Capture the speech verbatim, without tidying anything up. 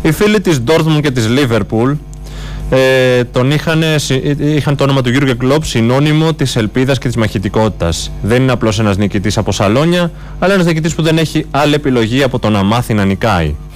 Οι φίλοι της Dortmund και της Liverpool ε, τον είχαν, είχαν το όνομα του Jurgen Klopp συνώνυμο της ελπίδας και της μαχητικότητας. Δεν είναι απλώς ένας νικητής από σαλόνια, αλλά ένας νικητής που δεν έχει άλλη επιλογή από το να μάθει να νικάει.